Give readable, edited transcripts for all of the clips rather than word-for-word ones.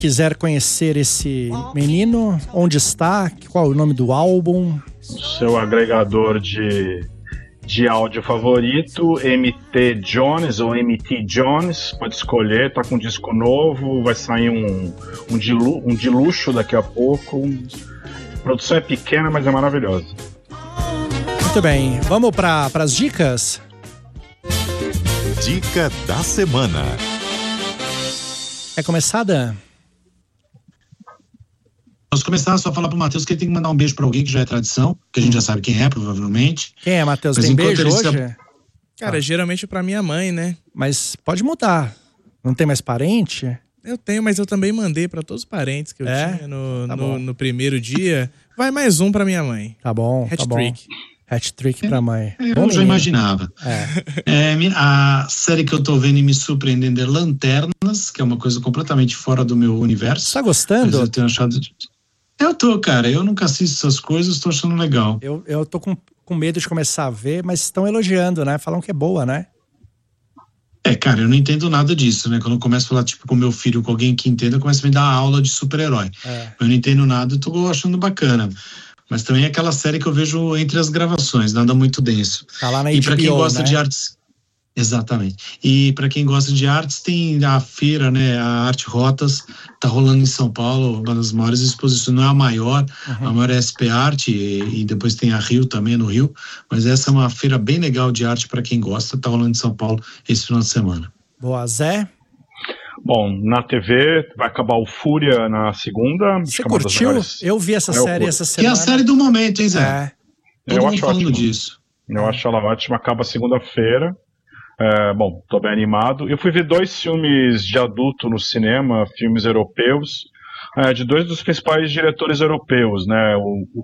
quiser conhecer esse menino, onde está? Qual é o nome do álbum? Seu agregador de áudio favorito, MT Jones ou MT Jones, pode escolher, tá com um disco novo, vai sair um de luxo daqui a pouco. A produção é pequena, mas é maravilhosa. Muito bem, vamos para as dicas? Dica da semana. É começada? Posso começar só falar pro Matheus que ele tem que mandar um beijo pra alguém que já é tradição, que a gente já sabe quem é, provavelmente. Quem é, Matheus? Tem beijo hoje? Cara, geralmente pra minha mãe, né? Mas pode mudar. Não tem mais parente? Eu tenho, mas eu também mandei pra todos os parentes que eu tinha no primeiro dia. Vai mais um pra minha mãe. Tá bom, Hat-trick. Hat-trick pra mãe. Eu já imaginava. A série que eu tô vendo e me surpreendendo é Lanternas, que é uma coisa completamente fora do meu universo. Você tá gostando? Mas eu tenho achado... Eu tô, cara. Eu nunca assisto essas coisas, tô achando legal. Eu tô com medo de começar a ver, mas estão elogiando, né? Falam que é boa, né? Cara, eu não entendo nada disso, né? Quando eu começo a falar, tipo, com meu filho, com alguém que entenda, eu começo a me dar aula de super-herói. Eu não entendo nada, eu tô achando bacana. Mas também é aquela série que eu vejo entre as gravações, nada muito denso. Tá lá na HBO, e pra quem gosta, né? de artes... Exatamente. E para quem gosta de artes, tem a feira, né? A Arte Rotas, tá rolando em São Paulo, uma das maiores exposições, não é a maior, a maior é a SP Arte, e depois tem a Rio também, no Rio, mas essa é uma feira bem legal de arte para quem gosta, tá rolando em São Paulo esse final de semana. Boa, Zé? Bom, na TV vai acabar o Fúria na segunda. Você curtiu? Eu vi essa série essa semana. Que é a série do momento, hein, Zé? Eu acho falando ótimo. Disso. Eu acho ela ótima, acaba segunda-feira. Bom, tô bem animado. Eu fui ver 2 filmes de adulto no cinema, filmes europeus, de 2 dos principais diretores europeus, né?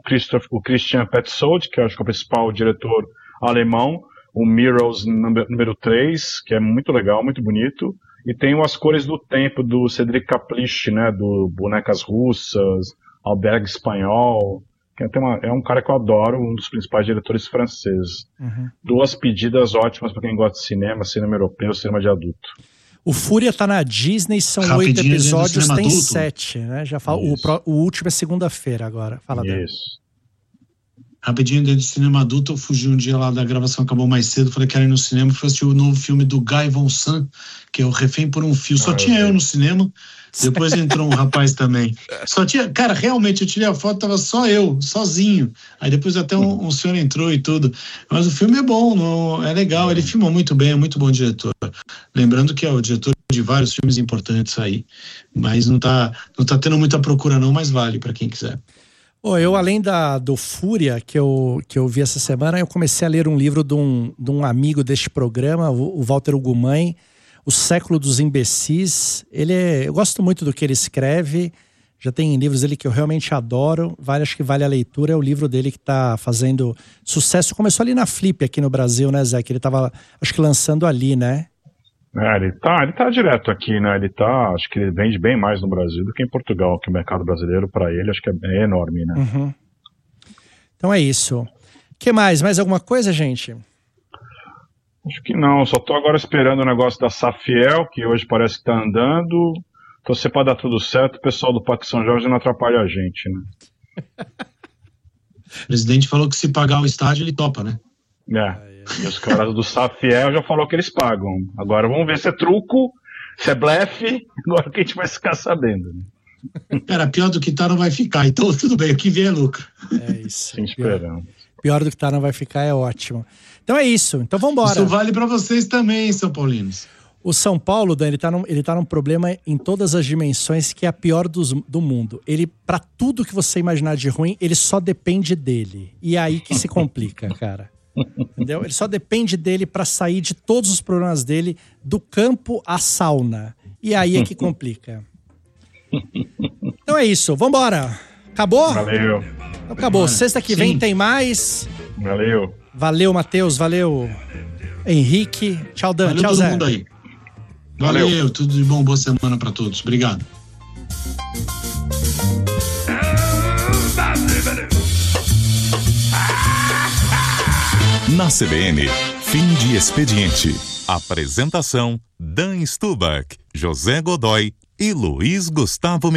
O Christian Petzold, que eu acho que é o principal diretor alemão, o Mirrors número 3, que é muito legal, muito bonito, e tem o As Cores do Tempo, do Cédric Caplice, né? Do Bonecas Russas, Albergue Espanhol... É um cara que eu adoro, um dos principais diretores franceses. 2 pedidas ótimas para quem gosta de cinema europeu, cinema de adulto. O Fúria tá na Disney, são 8 episódios, tem 7, né? Já falo, o último é segunda-feira agora. Fala dele. Isso. Rapidinho, dentro do cinema adulto, eu fugi um dia lá da gravação, acabou mais cedo, falei que era ir no cinema, fui assistir o novo filme do Guy Von Sant, que é o Refém por um Fio. Só tinha eu no cinema, depois entrou um rapaz também. Só tinha, cara, realmente, eu tirei a foto, tava só eu, sozinho. Aí depois até um senhor entrou e tudo. Mas o filme é bom, é legal, ele filmou muito bem, é muito bom diretor. Lembrando que é o diretor de vários filmes importantes aí, mas não tá tendo muita procura não, mas vale pra quem quiser. Eu, além do Fúria, que eu vi essa semana, eu comecei a ler um livro de um amigo deste programa, o Walter Ugumãe, O Século dos Imbecis. Eu gosto muito do que ele escreve, já tem livros dele que eu realmente adoro, acho que vale a leitura, é o livro dele que tá fazendo sucesso. Começou ali na Flip, aqui no Brasil, né, Zé? Que ele tava, acho que lançando ali, né? Ele tá direto aqui, né? Acho que ele vende bem mais no Brasil do que em Portugal, que o mercado brasileiro, para ele, acho que é enorme, né? Então é isso. O que mais? Mais alguma coisa, gente? Acho que não, só tô agora esperando o negócio da Safiel, que hoje parece que tá andando. Torcer pra dar tudo certo, o pessoal do Parque São Jorge não atrapalha a gente, né? O presidente falou que se pagar o estádio, ele topa, né? E os caras do Safiel já falou que eles pagam. Agora vamos ver se é truco, se é blefe, agora que a gente vai ficar sabendo. Cara, pior do que tá não vai ficar, então tudo bem, o que vier é lucro. É isso. Sim, esperando. Pior do que tá não vai ficar é ótimo. Então é isso, então vambora. Isso vale pra vocês também, São Paulinos. O São Paulo, Dan, ele tá num problema em todas as dimensões, que é a pior do mundo. Ele, pra tudo que você imaginar de ruim, ele só depende dele. E é aí que se complica, cara. Entendeu? Ele só depende dele pra sair de todos os problemas dele, do campo à sauna. E aí é que complica. Então é isso, vambora. Acabou? Valeu. Então acabou. Sexta que vem tem mais. Valeu. Valeu, Matheus. Valeu, Henrique. Tchau, Dan. Valeu tchau, todo Zé. mundo aí. Valeu, tudo de bom, boa semana pra todos. Obrigado. Na CBN, fim de expediente. Apresentação: Dan Stubach, José Godoy e Luiz Gustavo